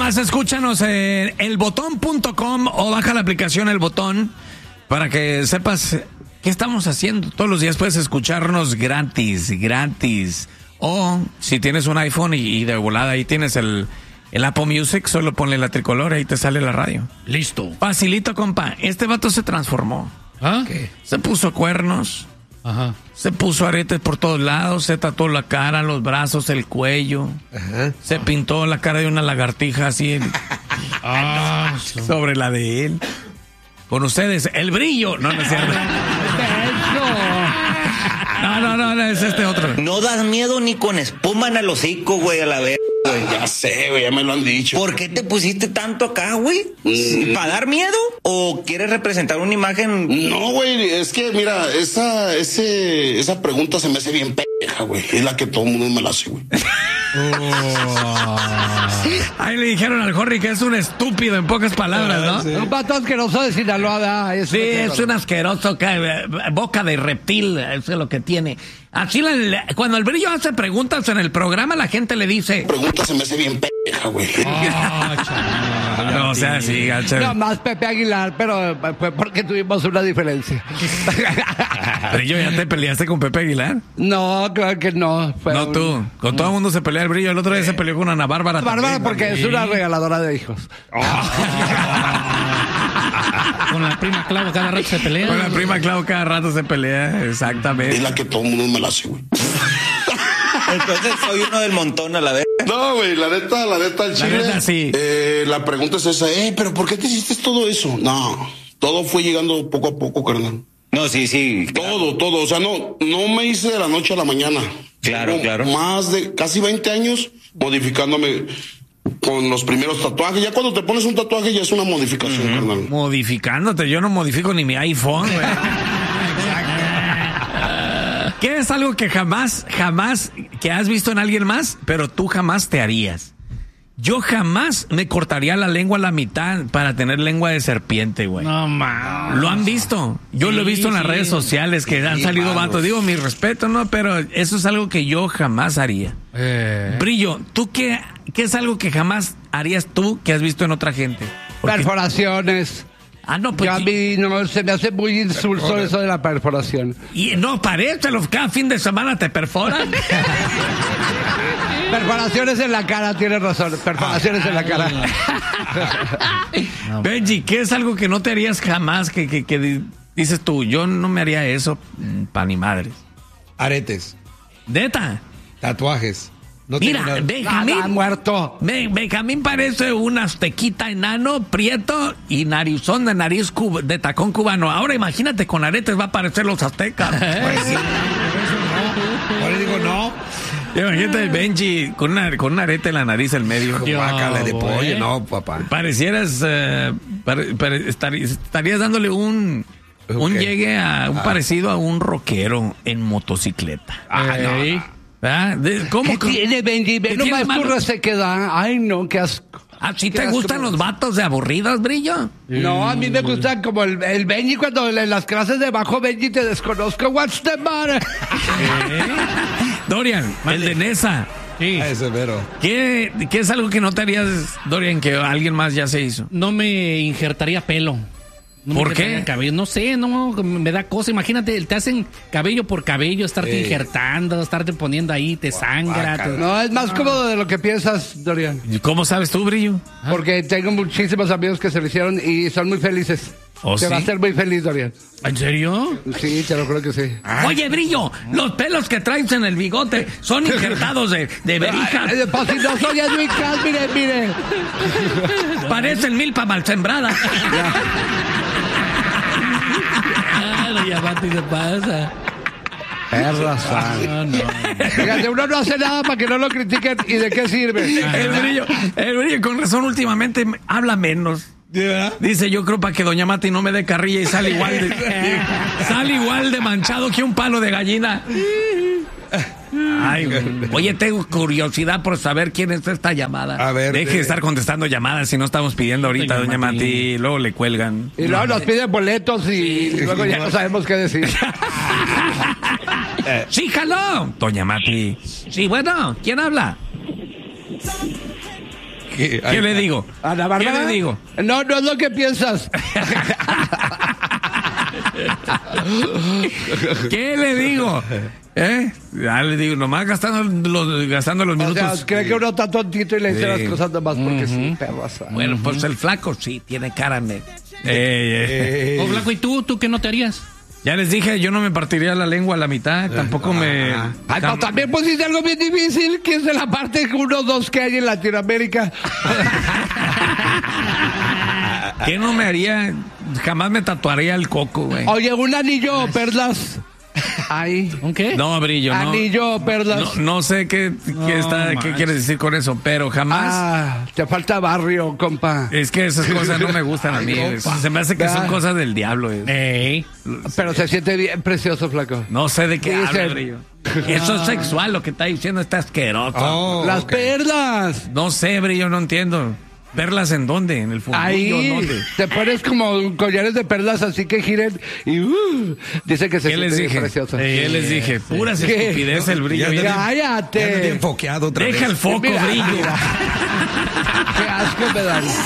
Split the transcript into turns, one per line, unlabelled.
más escúchanos en elbotón.com o baja la aplicación El Botón para que sepas qué estamos haciendo. Todos los días puedes escucharnos gratis. O si tienes un iPhone y de volada ahí tienes el Apple Music, solo ponle la tricolor y ahí te sale la radio.
Listo.
Facilito, compa. Este vato se transformó.
¿Ah?
¿Qué? Se puso cuernos.
Ajá.
Se puso aretes por todos lados, se tatuó la cara, los brazos, el cuello. Ajá. Se pintó la cara de una lagartija así sobre la de él. Con ustedes, el Brillo. No es cierto. No, es este otro.
No das miedo ni con espuma en el hocico, güey, a la vez.
Ya sé, güey, ya me lo han dicho.
¿Por qué te pusiste tanto acá, güey? ¿Para dar miedo? ¿O quieres representar una imagen?
No, güey, es que, mira, esa pregunta se me hace bien pendeja, güey. Es la que todo el mundo me la hace, güey.
Ahí le dijeron al Jorge que es un estúpido, en pocas palabras, ¿no?
Sí. Un vato asqueroso de Sinaloa, ¿verdad?
Sí, es un asqueroso, boca de reptil, eso es lo que tiene. Así, cuando el Brillo hace preguntas en el programa, la gente le dice...
Pregunta se me hace bien pendeja, güey.
No, o sea, sí, gacho.
No, más Pepe Aguilar, pero fue porque tuvimos una diferencia.
Brillo, ¿ya te peleaste con Pepe Aguilar?
No, claro que no.
No, tú. Con todo el mundo se pelea el Brillo. El otro día se peleó con Ana Bárbara.
Bárbara porque es una regaladora de hijos.
Con la prima Clau cada rato se pelea.
Con la prima Clau cada rato se pelea, exactamente.
Es la que todo el mundo me la hace, güey.
Entonces soy uno del montón a la vez.
No, güey, la neta, el chile.
La neta, sí.
La pregunta es esa, pero ¿por qué te hiciste todo eso? No, todo fue llegando poco a poco, carnal.
No, sí.
Todo. O sea, no me hice de la noche a la mañana.
Claro.
Más de casi 20 años modificándome con los primeros tatuajes. Ya cuando te pones un tatuaje ya es una modificación, carnal.
Modificándote, yo no modifico ni mi iPhone, güey. ¿Qué es algo que jamás que has visto en alguien más, pero tú jamás te harías? Yo jamás me cortaría la lengua a la mitad para tener lengua de serpiente, güey.
No, man.
¿Lo han visto? Yo lo he visto en las redes sociales que han salido vatos. Digo, mi respeto, ¿no? Pero eso es algo que yo jamás haría. Brillo, ¿tú qué es algo que jamás harías tú que has visto en otra gente? Porque...
Perforaciones.
No, pues...
A mí no, se me hace muy insulso eso de la perforación.
Y no, parécelos, cada fin de semana te perforan.
Perforaciones en la cara, tienes razón. Perforaciones en la cara.
Benji, ¿qué es algo que no te harías jamás? Que dices tú, yo no me haría eso pa' ni madres.
Aretes.
¿Neta?
Tatuajes. No
mira, Benjamín
muerto.
Benjamín parece un aztequita enano, prieto y narizón de nariz de tacón cubano. Ahora imagínate, con aretes va a parecer los aztecas.
Pues sí. Ahora digo no.
Imagínate Benji con un arete en la nariz en medio.
Guácala de pollo, no, papá.
Parecieras, estarías dándole un llegue a un parecido a un rockero en motocicleta.
No.
¿Cómo?
¿Qué tiene, Benji? Ve nomás tu resequedad. Ay, no, qué asco.
¿Sí te gustan los vatos de aburridos, Brillo?
No, a mí me gustan como el Benji cuando en las clases de bajo Benji te desconozco. What's the matter?
Dorian, el de Nesa.
Sí.
Ese vero.
¿Qué es algo que no te harías, Dorian, que alguien más ya se hizo?
No me injertaría pelo. No
¿Por qué?
Cabello. No sé, no, me da cosa. Imagínate, te hacen cabello por cabello, estarte injertando, estarte poniendo ahí, te sangra.
No, es más cómodo de lo que piensas, Dorian.
¿Cómo sabes tú, Brillo?
Porque tengo muchísimos amigos que se lo hicieron y son muy felices. Te va a hacer muy feliz, Dorian.
¿En serio?
Sí, te lo creo que sí.
Oye, Brillo, los pelos que traes en el bigote son injertados de verijas.
Pues si no soy Edwicas, mire.
Parecen milpa mal sembrada.
Ya se pasa.
Es razón. No. Fíjate, uno no hace nada para que no lo critiquen. ¿Y de qué sirve?
El Brillo, con razón, últimamente habla menos. Dice, yo creo para que doña Mati no me dé carrilla y sale igual de manchado que un palo de gallina. Ay, oye, tengo curiosidad por saber quién es esta llamada.
A ver.
Deje de estar contestando llamadas si no estamos pidiendo ahorita, doña Mati. Luego le cuelgan.
Y luego nos piden boletos y luego ya no sabemos qué decir.
Sí, jaló, doña Mati. Sí, bueno, ¿quién habla? ¿Qué le digo?
¿A la barba?
¿Qué le digo?
No es lo que piensas.
¿Qué le digo? Ya le digo, nomás gastando los minutos.
O sea, cree que uno está tontito y le dice las cosas nomás porque sí, perras.
Bueno, pues el flaco sí, tiene cara de...
Oh, Flaco, ¿y tú qué no te harías?
Ya les dije, yo no me partiría la lengua a la mitad, tampoco me...
Ay, pero también pusiste algo bien difícil, que es de la parte 1-2 que hay en Latinoamérica.
¿Qué no me haría? Jamás me tatuaría el coco, güey.
Oye, un anillo o perlas. Ahí.
¿Un qué?
No, Brillo, no.
Anillo o perlas.
No sé qué quieres decir con eso, pero jamás...
Te falta barrio, compa.
Es que esas cosas no me gustan a mí. Se me hace que son cosas del diablo.
Pero se siente bien precioso, flaco.
No sé de qué
Dice-
habla, Brillo. Eso es sexual, lo que está diciendo está asqueroso.
Las perlas.
No sé, Brillo, no entiendo. ¿Perlas en dónde? ¿En el fundillo?
Ahí
¿Dónde?
te pones como collares de perlas así que giren y dice que se
¿Qué les
siente
dije?
precioso.
¿Qué les dije? Puras estupidez el Brillo.
Ya
Mira.
Cállate.
enfoqueado otra vez.
Deja el foco,
Mira,
Brillo.
mira. Qué asco me dan.